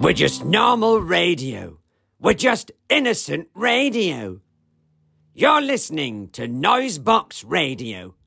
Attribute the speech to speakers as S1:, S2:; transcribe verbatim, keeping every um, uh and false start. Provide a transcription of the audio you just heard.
S1: We're just normal radio. We're just innocent radio. You're listening to Noisebox Radio.